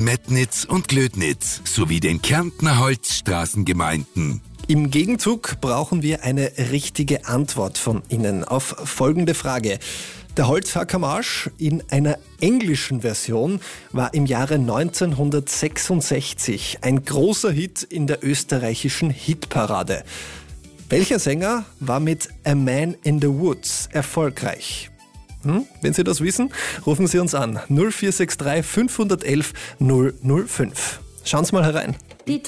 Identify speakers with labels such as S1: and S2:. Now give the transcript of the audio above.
S1: Metnitz und Glödnitz sowie den Kärntner Holzstraßengemeinden.
S2: Im Gegenzug brauchen wir eine richtige Antwort von Ihnen auf folgende Frage. Der Holzhackermarsch in einer englischen Version war im Jahre 1966 ein großer Hit in der österreichischen Hitparade. Welcher Sänger war mit A Man in the Woods erfolgreich? Wenn Sie das wissen, rufen Sie uns an 0463 511 005. Schauen Sie mal herein.